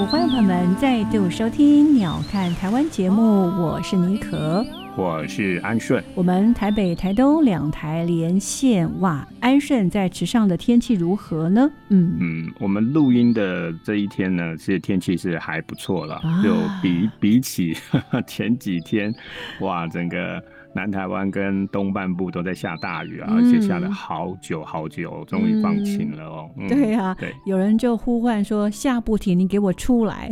欢迎朋友们再度收听鸟看台湾节目，我是妮可， 我是安顺。 我们台北台东两台连线，哇，安顺在池上的天气如何呢？ 我们录音的这一天呢，其实天气是还不错了，就比起前几天，哇，整个南台湾跟东半部都在下大雨啊，而且下了好久好久，终于放晴了哦。 对啊， 对， 有人就呼唤说下不停，你给我出来。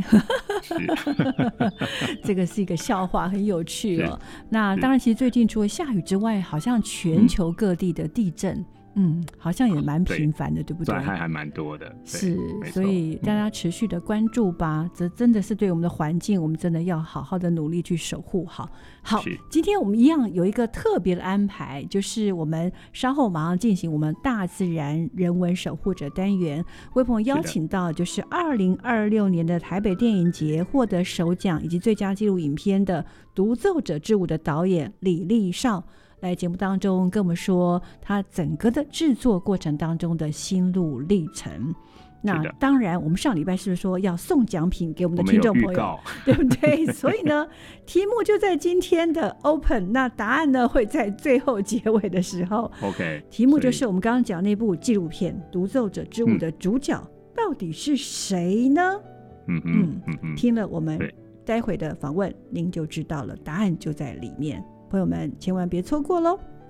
这个是一个笑话，很有趣哦。那当然，其实最近除了下雨之外，好像全球各地的地震。好像也蛮频繁的，对不对？ 灾害还蛮多的， 是，所以大家持续的关注吧，这真的是对我们的环境，我们真的要好好的努力去守护好。好，今天我们一样有一个特别的安排，就是我们稍后马上进行我们大自然人文守护者单元，为朋友邀请到就是2026年的台北电影节获得首奖以及最佳纪录影片的《独奏者之舞》的导演李立少。来节目当中跟我们说他整个的制作过程当中的心路历程。那当然我们上礼拜是不是说要送奖品给我们的听众朋友，对不对？所以呢题目就在今天的 open， 那答案呢会在最后结尾的时候。 OK， 题目就是我们刚刚讲那部纪录片《独奏者之舞》的主角到底是谁呢？听了我们待会的访问您就知道了，答案就在里面，朋友们千万别错过咯。